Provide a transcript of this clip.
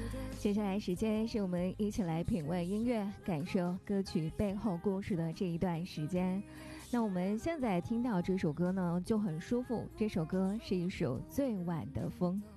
接下来时间是我们一起来品味音乐，感受歌曲背后故事的这一段时间。那我们现在听到这首歌呢就很舒服，这首歌是一首最晚的风。